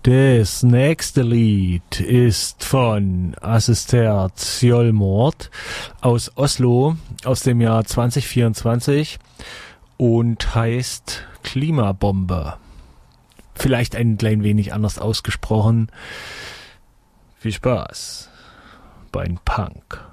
Das nächste Lied ist von Assister Sjolmord aus Oslo aus dem Jahr 2024 und heißt Klimabombe. Vielleicht ein klein wenig anders ausgesprochen. Viel Spaß beim Punk.